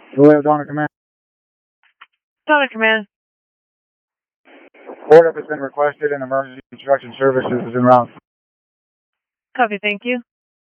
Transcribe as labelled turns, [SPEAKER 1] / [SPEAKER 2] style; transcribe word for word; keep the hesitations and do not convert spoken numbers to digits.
[SPEAKER 1] Julio, Donor Command.
[SPEAKER 2] Donor Command.
[SPEAKER 1] Port up has been requested and emergency construction services is en route.
[SPEAKER 2] Copy, thank you.